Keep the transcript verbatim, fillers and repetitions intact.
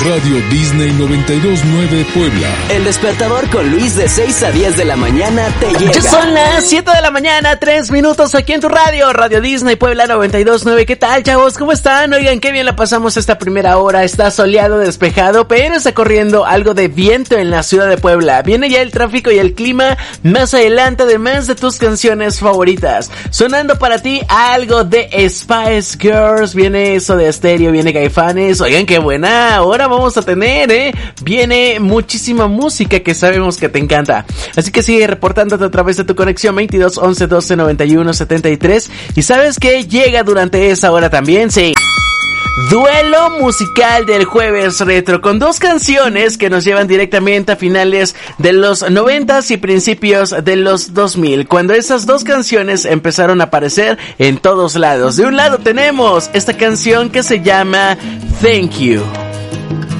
Radio Disney noventa y dos punto nueve Puebla. El despertador con Luis de seis a diez de la mañana te llega. Ya son las siete de la mañana, tres minutos aquí en tu radio, Radio Disney Puebla noventa y dos punto nueve. ¿Qué tal, chavos? ¿Cómo están? Oigan, qué bien la pasamos esta primera hora. Está soleado, despejado, pero está corriendo algo de viento en la ciudad de Puebla. Viene ya el tráfico y el clima más adelante, además de tus canciones favoritas. Sonando para ti algo de Spice Girls. Viene eso de Estéreo, viene Caifanes. Oigan, qué buena hora vamos a tener, eh. Viene muchísima música que sabemos que te encanta. Así que sigue reportándote a través de tu conexión veintidós once doce noventa y uno setenta y tres. Y sabes que llega durante esa hora también, sí. Duelo musical del jueves retro con dos canciones que nos llevan directamente a finales de los noventas y principios de los dos mil, cuando esas dos canciones empezaron a aparecer en todos lados. De un lado tenemos esta canción que se llama Thank You.